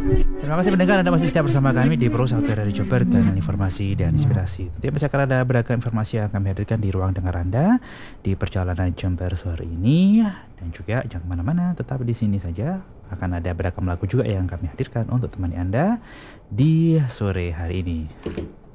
Terima kasih pendengar, Anda masih setia bersama kami di Pro Satu Radio Jember, kanal informasi dan inspirasi. Tentunya masih akan ada beragam informasi yang kami hadirkan di ruang dengar Anda di perjalanan Jember sore ini. Dan juga jangan kemana-mana, tetap di sini saja. Akan ada beragam lagu juga yang kami hadirkan untuk temani Anda di sore hari ini.